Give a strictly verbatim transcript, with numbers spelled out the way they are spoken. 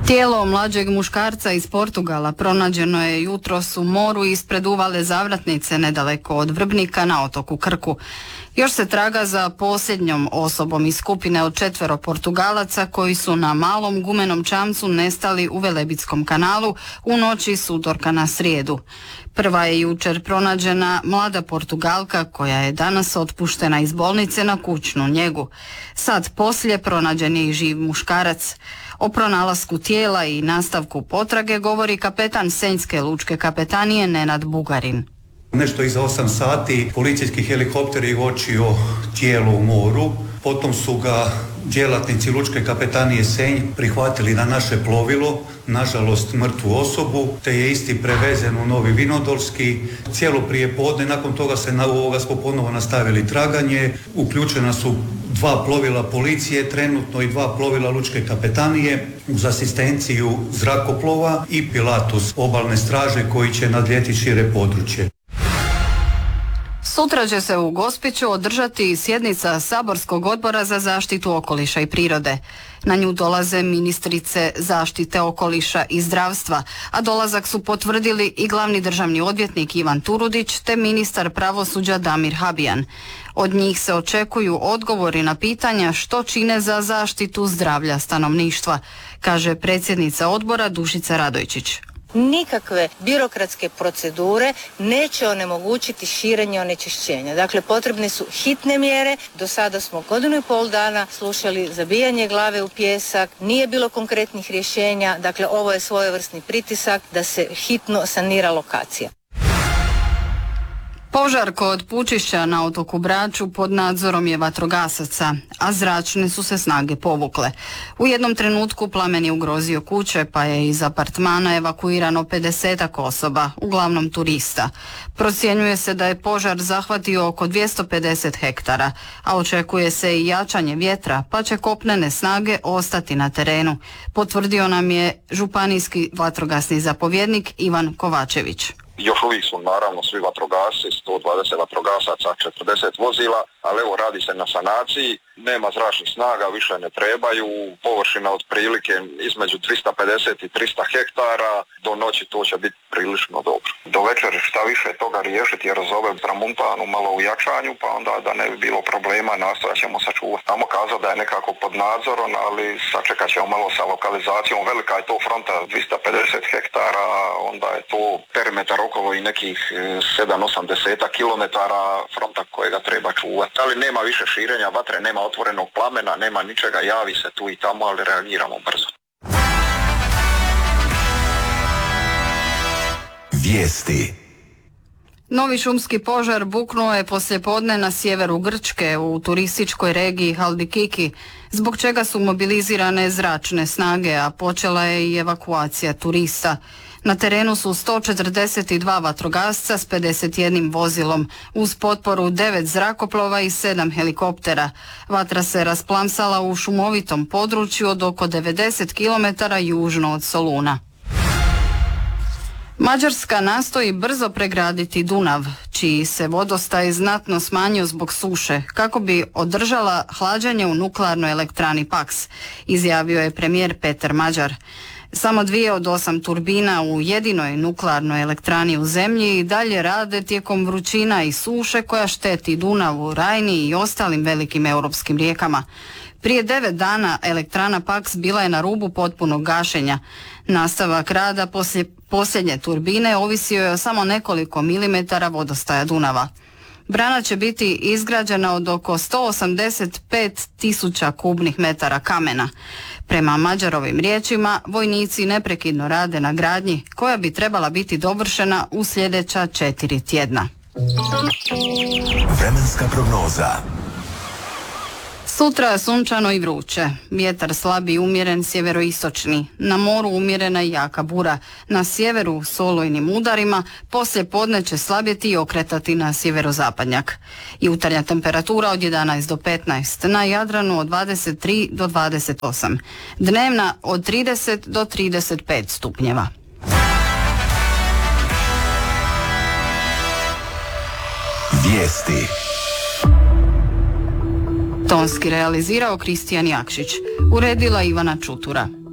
Tijelo mlađeg muškarca iz Portugala pronađeno je jutros u moru ispred uvale Zavratnice nedaleko od Vrbnika na otoku Krku. Još se traga za posljednjom osobom iz skupine od četvero Portugalaca koji su na malom gumenom čamcu nestali u Velebitskom kanalu u noći s utorka na srijedu. Prva je jučer pronađena mlada Portugalka koja je danas otpuštena iz bolnice na kućnu njegu. Sad poslije pronađen je i živ muškarac. O pronalasku tijela i nastavku potrage govori kapetan Senjske lučke kapetanije Nenad Bugarin. Nešto iza osam sati policijski helikopter je uočio tijelo u moru, potom su ga djelatnici lučke kapetanije Senj prihvatili na naše plovilo, nažalost mrtvu osobu, te je isti prevezen u Novi Vinodolski. Cijelo prije podne, nakon toga se na ovoga smo ponovo nastavili traganje, uključena su dva plovila policije, trenutno i dva plovila lučke kapetanije uz asistenciju zrakoplova i Pilatus obalne straže koji će nadlijeti šire područje. Sutra će se u Gospiću održati sjednica Saborskog odbora za zaštitu okoliša i prirode. Na nju dolaze ministrice zaštite okoliša i zdravstva, a dolazak su potvrdili i glavni državni odvjetnik Ivan Turudić te ministar pravosuđa Damir Habijan. Od njih se očekuju odgovori na pitanja što čine za zaštitu zdravlja stanovništva, kaže predsjednica odbora Dušica Radojčić. Nikakve birokratske procedure neće onemogućiti širenje onečišćenja. Dakle, potrebne su hitne mjere. Do sada smo godinu i pol dana slušali zabijanje glave u pijesak, nije bilo konkretnih rješenja. Dakle, ovo je svojevrsni pritisak da se hitno sanira lokacija. Požar kod Pučišća na otoku Braču pod nadzorom je vatrogasaca, a zračne su se snage povukle. U jednom trenutku plamen je ugrozio kuće, pa je iz apartmana evakuirano pedesetak osoba, uglavnom turista. Procjenjuje se da je požar zahvatio oko dvjesto pedeset hektara, a očekuje se i jačanje vjetra, pa će kopnene snage ostati na terenu, potvrdio nam je županijski vatrogasni zapovjednik Ivan Kovačević. Još uvijek su naravno svi vatrogasci, sto dvadeset vatrogasaca, četrdeset vozila, ali evo radi se na sanaciji, nema zračnih snaga, više ne trebaju, površina otprilike između dvjesto pedeset i tristo hektara, do noći to će biti prilično dobro. Do večeri šta više toga riješiti jer zove tramuntanu malo u jačanju, pa onda da ne bi bilo problema nastojat ćemo sačuvati. Samo kazati da je nekako pod nadzorom, ali sačekat ćemo malo sa lokalizacijom, velika je to fronta dvjesto pedeset hektara, onda je to perimetar okolo i nekih sedam do osam kilometara fronta kojega treba čuvati. Ali nema više širenja vatre, nema otvorenog plamena, nema ničega, javi se tu i tamo, ali reagiramo brzo. Vijesti. Novi šumski požar buknuo je poslijepodne na sjeveru Grčke u turističkoj regiji Haldikiki, zbog čega su mobilizirane zračne snage, a počela je i evakuacija turista. Na terenu su sto četrdeset dva vatrogasca s pedeset jednim vozilom, uz potporu devet zrakoplova i sedam helikoptera. Vatra se rasplamsala u šumovitom području od oko devedeset kilometara južno od Soluna. Mađarska nastoji brzo pregraditi Dunav, čiji se vodostaj znatno smanjio zbog suše, kako bi održala hlađenje u nuklearnoj elektrani Paks, izjavio je premijer Peter Mađar. Samo dvije od osam turbina u jedinoj nuklearnoj elektrani u zemlji i dalje rade tijekom vrućina i suše koja šteti Dunavu, Rajni i ostalim velikim europskim rijekama. Prije devet dana elektrana Paks bila je na rubu potpunog gašenja. Nastavak rada poslije posljednje turbine ovisio je o samo nekoliko milimetara vodostaja Dunava. Brana će biti izgrađena od oko sto osamdeset pet tisuća kubnih metara kamena. Prema Mađarovim riječima, vojnici neprekidno rade na gradnji koja bi trebala biti dovršena u sljedeća četiri tjedna. Vremenska prognoza. Sutra sunčano i vruće. Vjetar slab i umjeren sjeveroistočni. Na moru umjerena i jaka bura. Na sjeveru s olujnim udarima, poslije podne će slabjeti i okretati na sjeverozapadnjak. Jutarnja temperatura od jedanaest do petnaest, na Jadranu od dvadeset tri do dvadeset osam. Dnevna od trideset do trideset pet stupnjeva. Vijesti. Tonski realizirao Kristijan Jakšić, uredila Ivana Čutura.